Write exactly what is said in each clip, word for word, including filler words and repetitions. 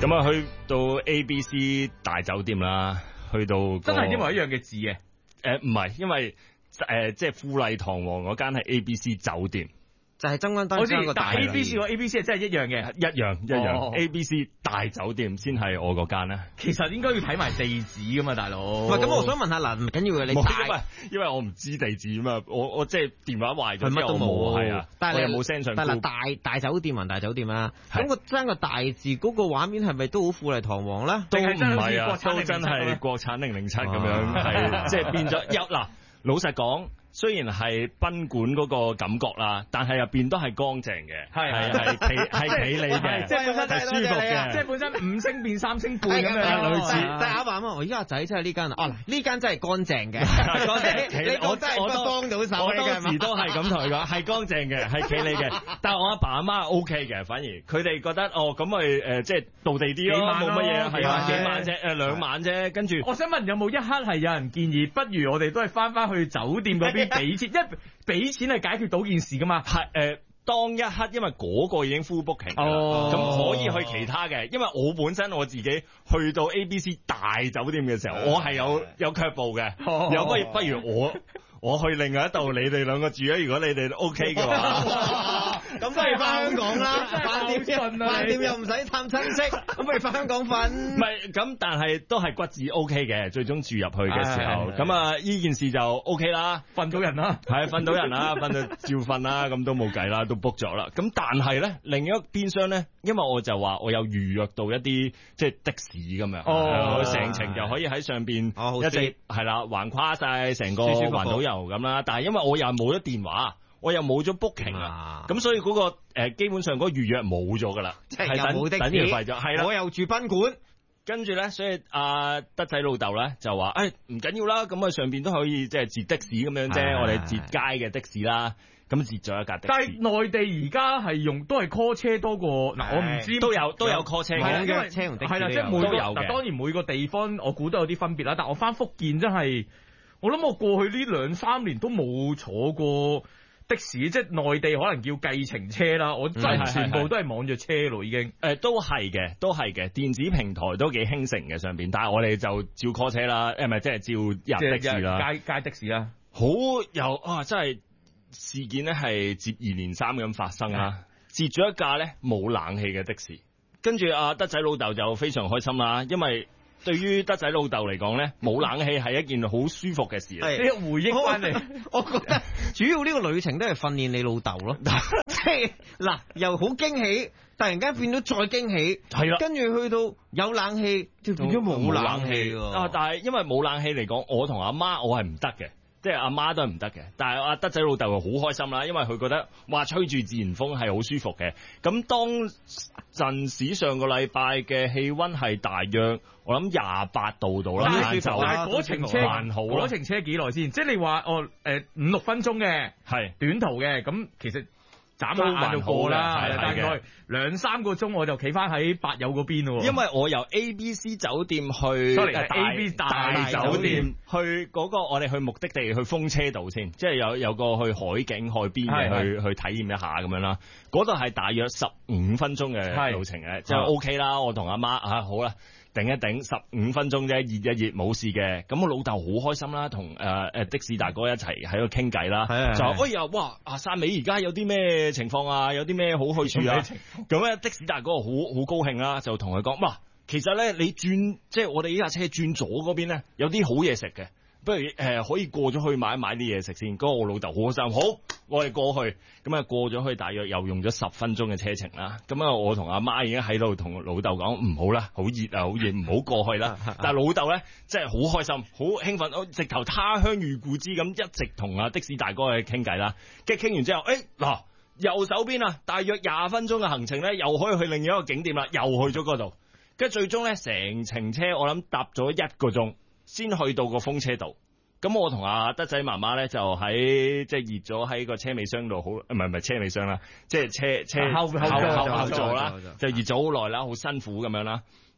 咁啊，去到 A B C 大酒店啦，去到、那個、 真係一模一樣嘅字嘅。 誒唔係，因為誒、呃、即係富麗堂皇嗰間係 A B C 酒店。 就係中間當中個大 A B C 個 A B C 係真係一樣嘅， 一樣一樣。 哦、 A B C 大酒店先係我嗰間咧。 其實應該要睇埋地址噶嘛，大佬。 唔係咁，我想問下嗱，唔緊要嘅，你大因為因為我唔知地址啊嘛，我我即係電話壞咗， 乜都冇係啊，但係又冇 send 上。 但係大大酒店還大酒店啊，咁個爭個大字嗰個畫面係咪都好富麗堂皇咧？ 都唔係啊，都真係國產零零七咁樣，係即係變咗一嗱。老實講，雖然係賓館嗰個感覺啦，但係入邊都係乾淨嘅，係係係企係企理嘅， 即係本身係舒服嘅， 即係本身五星變三星半咁樣，類似。 但係阿爸阿媽，我依家個仔真係呢間啊，哦嗱，呢間真係乾淨嘅，乾淨。你我真係幫到手， 我當時都係咁同佢講，係乾淨嘅，係企理嘅。但係我阿爸阿媽 O K 嘅，反而佢哋覺得哦咁咪誒即係道地啲咯，冇乜嘢，係啊幾晚啫，誒兩晚啫，跟住。 我想問有冇一刻係有人建議，不如我哋都係翻翻去酒店嗰邊俾錢，因為俾錢係解決到件事噶嘛。 係誒、呃，當一刻因為嗰個已經 full booking 啦，咁、哦、可以去其他嘅。因為我本身我自己去到 A B C 大酒店嘅時候，我係有有卻步嘅， 哦、 有不如不如我我去另外一度，你哋兩個住啊。如果你哋都 OK 嘅話， 咁不如翻香港啦，飯店飯店又唔使探親戚，咁不如翻香港瞓。 唔係咁，但係都係骨子 OK 嘅。最終住入去嘅時候，咁啊呢件事就 OK 啦， 瞓到人啦， 係瞓到人啦，瞓到照瞓啦，咁都冇計啦，都 book 咗啦。咁但係咧，另一邊廂咧，因為我就話我有預約到一啲即係的士咁樣，哦，成程就可以喺上邊一直係啦，橫跨晒成個環島遊咁啦。但係因為我又冇咗電話。我又冇咗 booking 啊，咁所以嗰、那個誒、呃、基本上嗰個預約冇咗噶啦， 係等等條費咗，係啦。 我又住賓館， 跟住咧，所以阿、呃、德仔老豆咧就話：誒唔緊要啦，咁啊上邊都可以即係截的士咁樣啫，我哋截街嘅的士啦，咁截咗一架的士。 但係內地而家係用都係 call 車多過嗱，我唔知都有都有 call 車嘅， 因為車同的士係啦，即係每個都有嘅。 當然每個地方我估都有啲分別啦，但我翻福建真係，我諗我過去呢兩三年都冇坐過的士，即係內地可能叫計程車啦，我真係全部都係網約車咯，已經。誒、 呃，都係嘅，都係嘅，電子平台都幾興盛嘅上邊，但係我哋就照 call 車啦，誒，唔係即係照入的士啦， 街街的士啦， 好有啊，真係事件咧係接二連三咁發生啦，截咗一架咧冇冷氣嘅的士，跟住阿德仔老豆就非常開心啦，因為對於德仔老豆嚟講咧，冇冷氣係一件好舒服嘅事。 你回憶翻嚟， 我覺得主要呢個旅程都係訓練你老豆咯。即係嗱，由好驚喜，突然間變到再驚喜，係啦，跟住去到有冷氣，就變咗冇冷氣啊！但係因為冇冷氣嚟講，我同阿媽我係唔得嘅。即係阿媽都係唔得嘅，但係阿德仔老豆好開心啦，因為佢覺得哇吹住自然風係好舒服嘅。咁當陣時上個禮拜嘅氣溫係大約我諗廿八度度啦， 但係嗰程車還好啦， 嗰程車幾耐先？即係你話哦誒五六分鐘嘅係短途嘅，咁其實眨下眼就過啦，大概兩三個鐘我就企翻喺八友嗰邊咯。 因為我由 A B C 酒店去 A B C 大酒店去嗰個我哋去目的地去風車度先，即係有有個去海景海邊嘅去去體驗一下咁樣啦。嗰度係大約十五分鐘嘅路程嘅，就 O K 啦。我同阿媽啊好啦。頂一頂十五分鐘啫，熱一熱冇事嘅。咁我老豆好開心啦，同誒誒的士大哥一齊喺度傾偈啦。就哎呀，哇！阿汕尾而家有啲咩情況啊？有啲咩好去處啊？咁咧的士大哥好好高興啦，就同佢講：哇，其實咧你轉即係我哋呢架車轉左嗰邊咧，有啲好嘢食嘅。不如誒、呃、可以過咗去買一買啲嘢食先。嗰、那個我老豆好開心，好，我哋過去。咁啊過咗去，大約又用咗十分鐘嘅車程啦。咁啊我同阿媽已經喺度同老豆講唔好啦，好熱啊，好熱，唔好過去啦。但係老豆咧真係好開心，好興奮，我直頭他鄉遇故知咁一直同阿的士大哥去傾偈啦。跟住傾完之後，誒、欸、嗱右手邊啊，大約廿分鐘嘅行程咧，又可以去另一個景點啦，又去咗嗰度。跟住最終咧，成程車我諗搭咗一個鐘。先去到個風車度，咁我同阿德仔媽媽咧就喺即係熱咗喺個車尾箱度，好唔係唔係車尾箱啦，即係車車後後後後座啦，就熱咗好耐啦，好辛苦咁樣啦。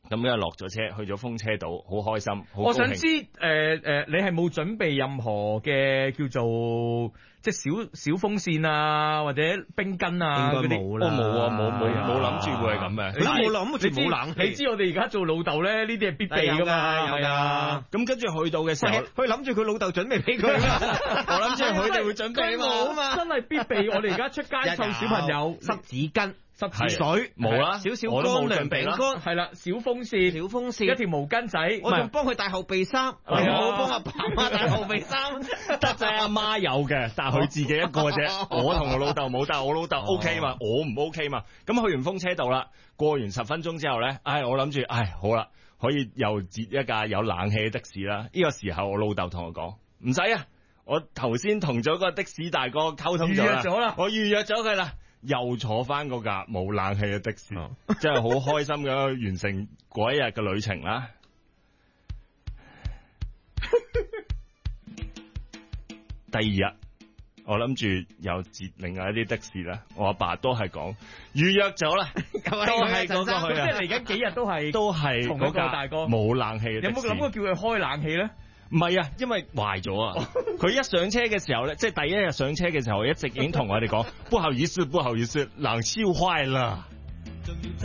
咁樣落咗車，去咗風車島，好開心，好高興。 我想知誒誒、呃呃，你係冇準備任何嘅叫做即係小小風扇啊，或者冰巾啊嗰啲？ 冇啦， 冇啊，冇冇冇諗住會係咁嘅。 你都冇諗， 你知冇冷氣。 你知我哋而家做老豆咧，呢啲係必備噶嘛？ 係啊。 咁跟住去到嘅時候， 佢諗住佢老豆準備俾佢， 我諗住佢哋會準備啊嘛。 真係必備。我哋而家出街湊小朋友， 濕紙巾。 濕紙水冇啦， 少少我都冇乾糧餅乾， 係啦，小風扇， 小風扇， 一條毛巾仔， 我仲幫佢帶後備衫，我冇幫阿爸媽帶後備衫， 得啫，阿媽有嘅，但係佢自己一個啫，我同我老豆冇，但係我老豆 O K 嘛，我唔 O K 嘛，咁去完風車道啦，過完十分鐘之後咧，唉，我諗住，唉，好啦，可以又截一架有冷氣嘅的士啦，呢個時候我老豆同我講，唔使啊，我頭先同咗個的士大哥溝通咗啦，我預約咗佢啦。又坐翻嗰架冇冷氣嘅的士，真係好開心咁完成嗰一日嘅旅程啦。第二日，我諗住又截另外一啲的士啦。我阿爸都係講預約咗啦，都係嗰個去啊。 即係嚟緊幾日都係都係同嗰個大哥冇冷氣嘅的士。 有冇諗過叫佢開冷氣咧？ 唔係啊，因為壞咗啊！佢一上車嘅時候咧，即係第一日上車嘅時候，一直已經同我哋講，不好意思，不好意思，冷氣壞啦。